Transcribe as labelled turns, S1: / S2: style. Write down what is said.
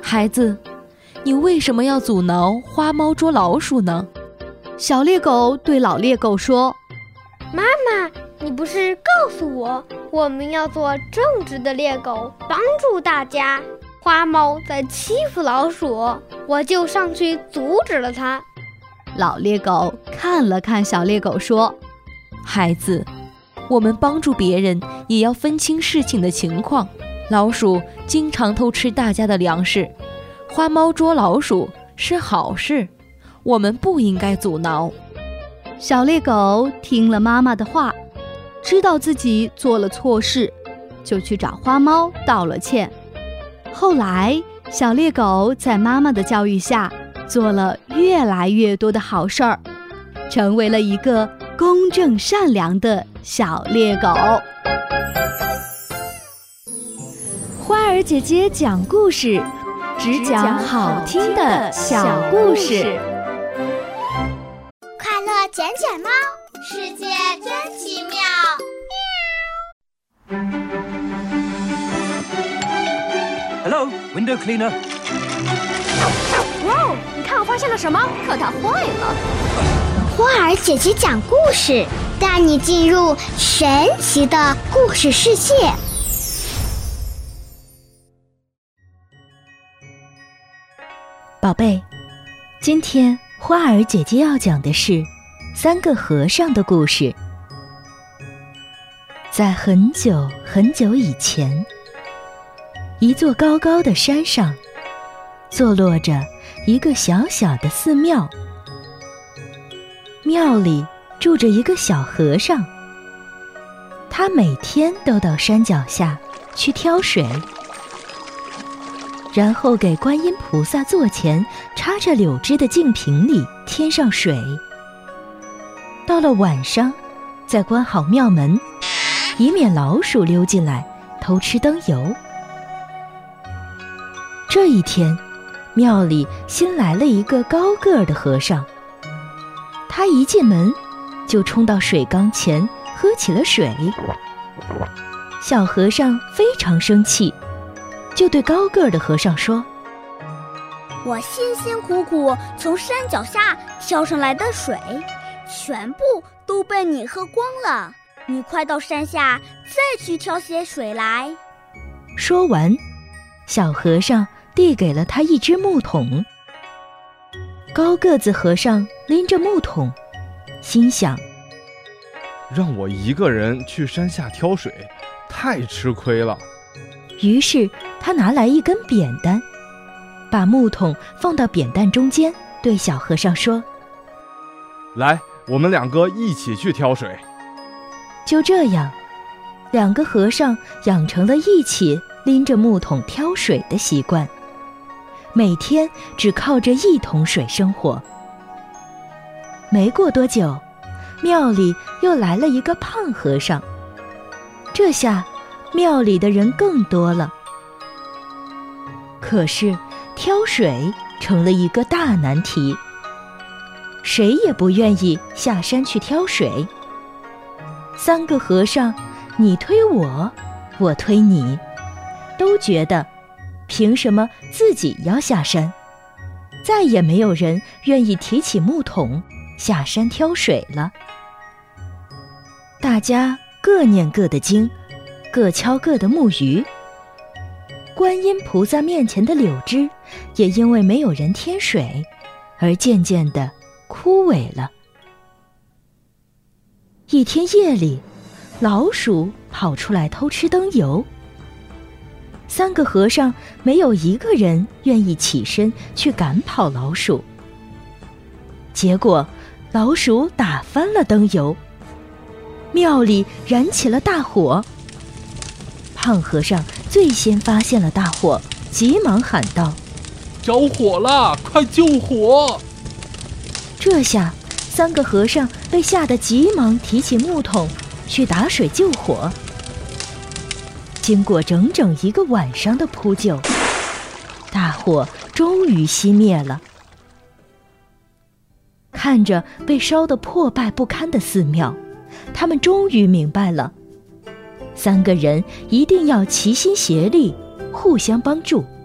S1: 孩子，你为什么要阻挠花猫捉老鼠呢？
S2: 小猎狗对老猎狗说：
S3: 妈妈，你不是告诉我们要做正直的猎狗，帮助大家。花猫在欺负老鼠，我就上去阻止了它。
S2: 老猎狗看了看小猎狗说：
S1: 孩子，我们帮助别人也要分清事情的情况。老鼠经常偷吃大家的粮食，花猫捉老鼠是好事，我们不应该阻挠。
S2: 小猎狗听了妈妈的话，知道自己做了错事，就去找花猫道了歉。后来，小猎狗在妈妈的教育下，做了越来越多的好事儿，成为了一个公正善良的小猎狗。花儿姐姐讲故事，只讲好听的小故事。
S4: 快乐捡捡猫，世界真奇妙。
S5: Hello, window cleaner.
S3: 哇，你看我发现了什么？可它坏了。
S4: 花儿姐姐讲故事，带你进入神奇的故事世界。
S6: 宝贝，今天花儿姐姐要讲的是3个和尚的故事。在很久很久以前，一座高高的山上，坐落着一个小小的寺庙。庙里住着一个小和尚，他每天都到山脚下去挑水，然后给观音菩萨座前插着柳枝的净瓶里添上水。到了晚上，再关好庙门，以免老鼠溜进来偷吃灯油。这一天，庙里新来了一个高个儿的和尚。他一进门就冲到水缸前喝起了水。小和尚非常生气，就对高个儿的和尚说：
S7: 我辛辛苦苦从山脚下挑上来的水，全部都被你喝光了，你快到山下再去挑些水来。
S6: 说完，小和尚递给了他一只木桶。高个子和尚拎着木桶，心想：
S8: 让我一个人去山下挑水，太吃亏了。
S6: 于是他拿来一根扁担，把木桶放到扁担中间，对小和尚说：
S8: 来，我们2个一起去挑水。
S6: 就这样，2个和尚养成了一起拎着木桶挑水的习惯，每天只靠着1桶水生活。没过多久，庙里又来了一个胖和尚，这下庙里的人更多了。可是挑水成了一个大难题，谁也不愿意下山去挑水。3个和尚，你推我，我推你，都觉得凭什么自己要下山？再也没有人愿意提起木桶下山挑水了。大家各念各的经，各敲各的木鱼。观音菩萨面前的柳枝也因为没有人添水，而渐渐地枯萎了。一天夜里，老鼠跑出来偷吃灯油。3个和尚没有一个人愿意起身去赶跑老鼠。结果老鼠打翻了灯油，庙里燃起了大火。胖和尚最先发现了大火，急忙喊道：
S9: 着火了，快救火！
S6: 这下3个和尚被吓得急忙提起木桶去打水救火。经过整整1个晚上的扑救，大火终于熄灭了。看着被烧得破败不堪的寺庙，他们终于明白了，3个人一定要齐心协力，互相帮助，